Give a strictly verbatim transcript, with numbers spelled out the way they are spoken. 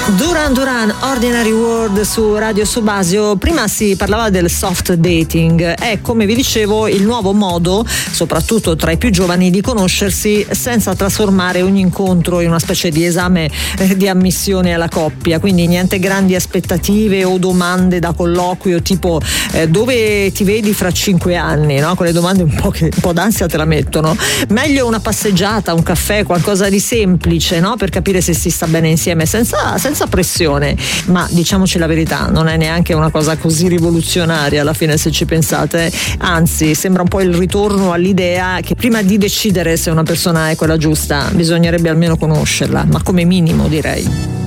Duran Duran, Ordinary World su Radio Subasio. Prima si parlava del soft dating, è, come vi dicevo, il nuovo modo, soprattutto tra i più giovani, di conoscersi senza trasformare ogni incontro in una specie di esame eh, di ammissione alla coppia. Quindi niente grandi aspettative o domande da colloquio tipo eh, dove ti vedi fra cinque anni, no? Quelle domande un po' che un po' d'ansia te la mettono. Meglio una passeggiata, un caffè, qualcosa di semplice, no? Per capire se si sta bene insieme, senza, senza pressione. Ma diciamoci la verità, non è neanche una cosa così rivoluzionaria alla fine, se ci pensate. Anzi, sembra un po' il ritorno all'idea che prima di decidere se una persona è quella giusta bisognerebbe almeno conoscerla, ma come minimo, direi.